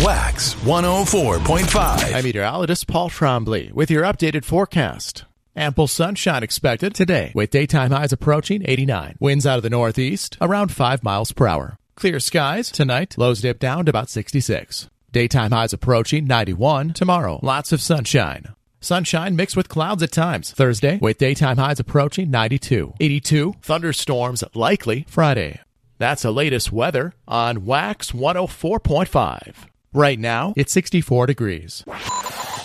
Wax 104.5. I'm meteorologist Paul Trombley with your updated forecast. Ample sunshine expected today with daytime highs approaching 89. Winds out of the northeast around 5 miles per hour. Clear skies tonight. Lows dip down to about 66. Daytime highs approaching 91 tomorrow. Lots of sunshine. Sunshine mixed with clouds at times Thursday with daytime highs approaching 92. 82. Thunderstorms likely Friday. That's the latest weather on Wax 104.5. Right now, it's 64 degrees.